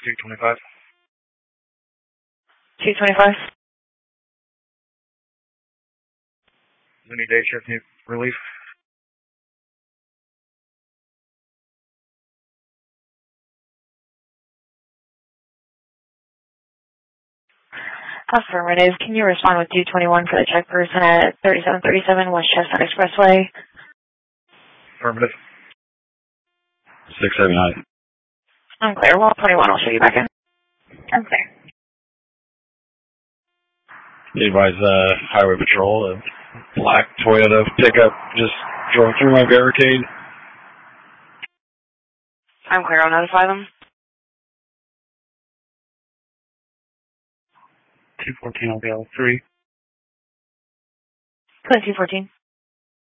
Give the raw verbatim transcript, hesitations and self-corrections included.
two twenty-five. two twenty-five. Any day shift need relief? Affirmative. Can you respond with two twenty-one for the check person at thirty-seven thirty-seven West Chestnut Expressway? Affirmative. six seventy-nine. I'm clear. Wall twenty-one. I'll show you back in. I'm clear. Advise uh, Highway Patrol. A black Toyota pickup just drove through my barricade. I'm clear. I'll notify them. two fourteen, I'll be L three. Clear two fourteen.